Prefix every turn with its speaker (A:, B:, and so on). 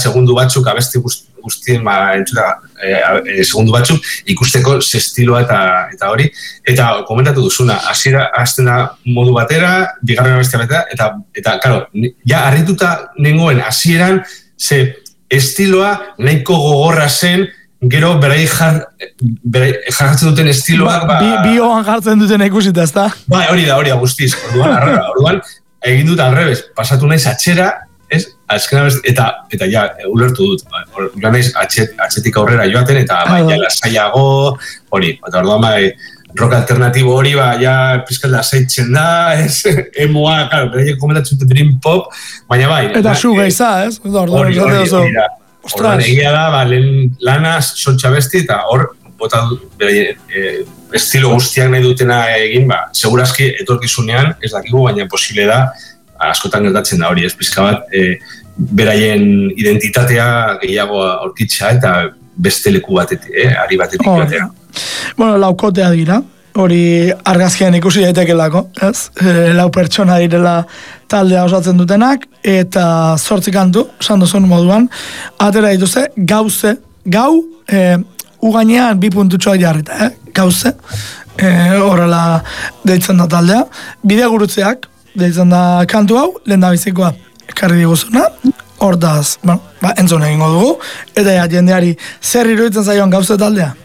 A: segundu batzuk, abesti guztien, entzura, segundu batzuk, ikusteko ze estiloa eta hori, eta komentatu duzuna, hasiera hasten da modu batera, bigarren abestia batera, eta claro, ja harrituta nengoen hasieran, ze estiloa nahiko gogorra zen, gero berai jartzen duten estiloak...
B: Bioan jartzen duten ikusita, ez da?
A: Ba, hori da, guztiz. Orduan, egin dut alrebez, pasatu naiz atxera, ez? Eta ja, ulertu dut. Joan naiz atxetik aurrera joaten, eta ja lasaiago, hori. Eta orduan, rock alternatibo hori, ja, pizkat lasaitzen da, ez? Emoa, claro, beraiek komentatzen dute dream pop, baina bai.
B: Eta suga iza, ez?
A: Hori da. Orduan, egia da, lehen lana, sontxa besti, eta hor, bota estilo guztiak nahi dutena egin, segurazki etorkizunean, ez dakigu, baina posible da, askotan gertatzen da hori, ez pizka bat, beraien identitatea gehiago aurkitzea, eta beste leku batetik, ari batetik batean.
B: Bueno, laukotea dira, hori argazkian ikusi daitekelako, ez? Lau pertsona direla taldea osatzen dutenak, eta 8 kantu, esan duzun moduan, atera dituzte, gau, ugainean 2 puntutxoak jarrita, gauze, horrela deitzen da taldea, bide gurutzeak, deitzen da kantu hau, lehen da bizikoa, ekarri diguzuna, hor daz, entzun egingo dugu, eta jendeari zer iruditzen zaion gauze taldea?